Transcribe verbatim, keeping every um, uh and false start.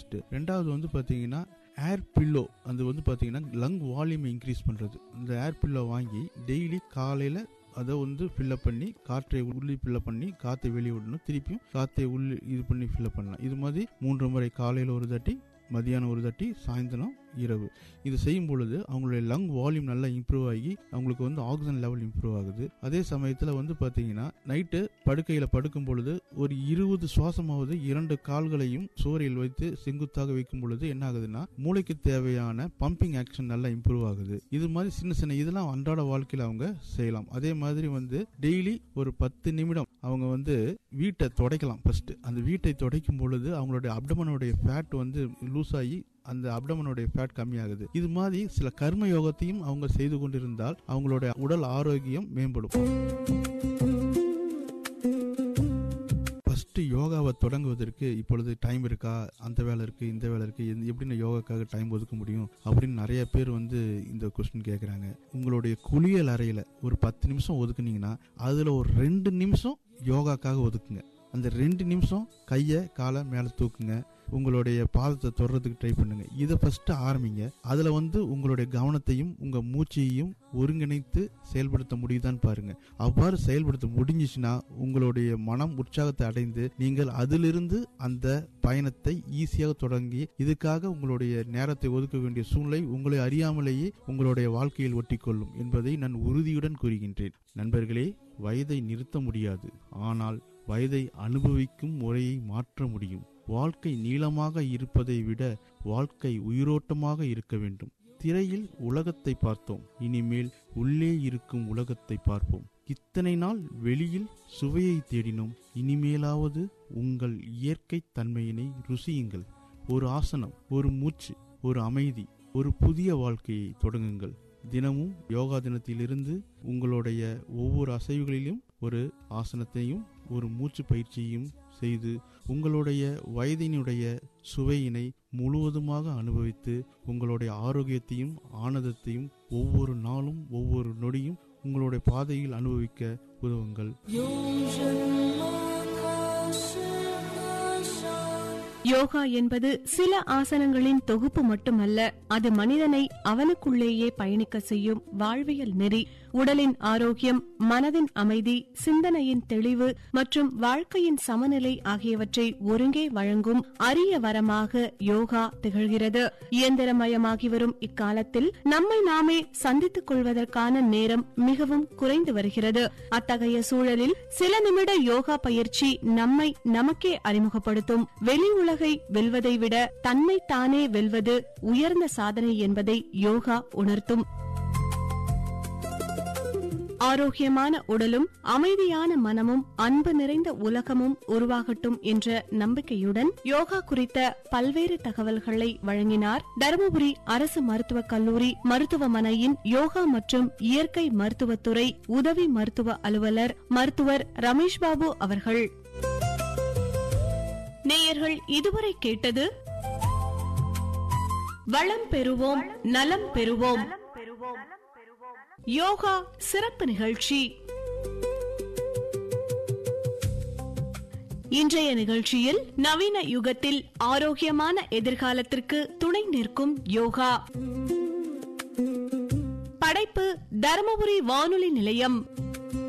First. ரெண்டாவது வந்து பாத்தீங்கன்னா ஏர் பில்லோ, அது வந்து பாத்தீங்கன்னா லங் வால்யூம் இன்க்ரீஸ் பண்றது. இந்த ஏர் பில்லோ வாங்கி டெய்லி காலையில அதை வந்து ஃபில்லப் பண்ணி காற்றை உள்ளே ஃபில்லப் பண்ணி காற்றை வெளியே விடணும், திருப்பியும் காற்றை உள்ளே இது பண்ணி ஃபில்லப் பண்ணலாம். இது மாதிரி மூன்று முறை, காலையில் ஒரு தட்டி, மதியானம் ஒரு தட்டி, சாயந்தரம், இரவு. இது செய்யும் பொழுது அவங்களுடைய லங் வால்யூம் நல்லா இம்ப்ரூவ் ஆகி அவங்களுக்கு வந்து ஆக்சிஜன் லெவல் இம்ப்ரூவ் ஆகுது. அதே சமயத்தில் வந்து பார்த்தீங்கன்னா நைட்டு படுக்கையில் படுக்கும் பொழுது ஒரு இருபது சுவாசமாவது இரண்டு கால்களையும் சோறையில் வைத்து செங்குத்தாக வைக்கும் பொழுது என்ன ஆகுதுன்னா மூளைக்கு தேவையான பம்பிங் ஆக்ஷன் நல்லா இம்ப்ரூவ் ஆகுது. இது மாதிரி சின்ன சின்ன இதெல்லாம் அன்றாட வாழ்க்கையில் அவங்க செய்யலாம். அதே மாதிரி வந்து டெய்லி ஒரு பத்து நிமிடம் அவங்க வந்து வீட்டை துடைக்கலாம். ஃபர்ஸ்ட் அந்த வீட்டை துடைக்கும் பொழுது அவங்களுடைய அப்டமனுடைய ஃபேட் வந்து லூஸ் ஆகி அந்த அப்டமனுடைய ஃபேட் கம்மியாகுது. இது மாதிரி சில கர்ம யோகத்தையும் அவங்க செய்து கொண்டிருந்தால் அவங்களுடைய உடல் ஆரோக்கியம் மேம்படும். ஃபர்ஸ்ட் யோகாவை தொடங்குவதற்கு இப்பொழுது டைம் இருக்கா, அந்த வேலை இருக்கு, இந்த வேலை இருக்கு, எப்படி நான் யோகாக்காக டைம் ஒதுக்க முடியும் அப்படின்னு நிறைய பேர் வந்து இந்த கொஸ்டின் கேட்கறாங்க. உங்களுடைய குளியல் அறையில ஒரு பத்து நிமிஷம் ஒதுக்குனீங்கன்னா அதுல ஒரு ரெண்டு நிமிஷம் யோகாக்காக ஒதுக்குங்க. அந்த ரெண்டு நிமிஷம் கையை காலை மேல தூக்குங்க, உங்களுடைய பாதத்தை தொடறதுக்கு ட்ரை பண்ணுங்க. இதை ஃபர்ஸ்ட் ஆரம்பிங்க. அதுல வந்து உங்களுடைய கவனத்தையும் உங்க மூச்சையும் ஒருங்கிணைத்து செயல்படுத்த முடியுதான்னு பாருங்க. அவ்வாறு செயல்படுத்த முடிஞ்சிச்சுன்னா உங்களுடைய மனம் உற்சாகத்தை அடைந்து நீங்கள் அதிலிருந்து அந்த பயணத்தை ஈஸியாக தொடங்கி இதுக்காக உங்களுடைய நேரத்தை ஒதுக்க வேண்டிய சூழ்நிலை உங்களை அறியாமலேயே உங்களுடைய வாழ்க்கையில் ஒட்டிக்கொள்ளும் என்பதை நான் உறுதியுடன் கூறுகின்றேன். நண்பர்களே, வயதை நிறுத்த முடியாது, ஆனால் வயதை அனுபவிக்கும் முறையை மாற்ற முடியும். வாழ்க்கை நீளமாக இருப்பதை விட வாழ்க்கை உயிரோட்டமாக இருக்க வேண்டும். திரையில் உலகத்தை பார்த்தோம், இனிமேல் உள்ளே இருக்கும் உலகத்தை பார்ப்போம். இத்தனை நாள் வெளியில் சுவையை தேடினோம், இனிமேலாவது உங்கள் இயற்கை தன்மையினை ருசியுங்கள். ஒரு ஆசனம், ஒரு மூச்சு, ஒரு அமைதி, ஒரு புதிய வாழ்க்கையை தொடங்குங்கள். தினமும் யோகா தினத்திலிருந்து உங்களுடைய ஒவ்வொரு அசைவுகளிலும் ஒரு ஆசனத்தையும் ஒரு மூச்சு பயிற்சியையும் செய்து உங்களுடைய வயதினுடைய சுவையினை முழுவதுமாக அனுபவித்து உங்களுடைய ஆரோக்கியத்தையும் ஆனந்தத்தையும் ஒவ்வொரு நாளும் ஒவ்வொரு நொடியும் உங்களுடைய பாதையில் அனுபவிக்க உதவுங்கள். யோகா என்பது சில ஆசனங்களின் தொகுப்பு மட்டுமல்ல, அது மனிதனை அவனுக்குள்ளேயே பயணிக்க செய்யும் வாழ்வியல் நெறி. உடலின் ஆரோக்கியம், மனதின் அமைதி, சிந்தனையின் தெளிவு மற்றும் வாழ்க்கையின் சமநிலை ஆகியவற்றை ஒருங்கே வழங்கும் அரிய வரமாக யோகா திகழ்கிறது. இயந்திரமயமாகி வரும் இக்காலத்தில் நம்மை நாமே சந்தித்துக் கொள்வதற்கான நேரம் மிகவும் குறைந்து வருகிறது. அத்தகைய சூழலில் சில நிமிட யோகா பயிற்சி நம்மை நமக்கே அறிமுகப்படுத்தும். வெளி உலகை வெல்வதை விட தன்னை தானே வெல்வது உயர்ந்த சாதனை என்பதை யோகா உணர்த்தும். ஆரோக்கியமான உடலும் அமைதியான மனமும் அன்பு நிறைந்த உலகமும் உருவாகட்டும் என்ற நம்பிக்கையுடன் யோகா குறித்த பல்வேறு தகவல்களை வழங்கினார் தருமபுரி அரசு மருத்துவக் கல்லூரி மருத்துவமனையின் யோகா மற்றும் இயற்கை மருத்துவத்துறை உதவி மருத்துவ அலுவலர் மருத்துவர் ரமேஷ் பாபு அவர்கள். நேயர்கள் இதுவரை கேட்டது வளம் பெறுவோம் நலம் பெறுவோம் யோகா சிறப்பு நிகழ்ச்சி. இன்றைய நிகழ்ச்சியில் நவீன யுகத்தில் ஆரோக்கியமான எதிர்காலத்திற்கு துணை நிற்கும் யோகா. படைப்பு தருமபுரி வானொலி நிலையம்.